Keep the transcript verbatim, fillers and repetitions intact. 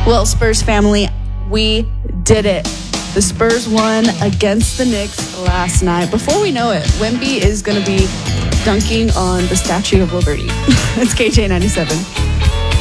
Well, Spurs family, we did it. The Spurs won against the Knicks last night. Before we know it, Wemby is going to be dunking on the Statue of Liberty. It's K J ninety-seven.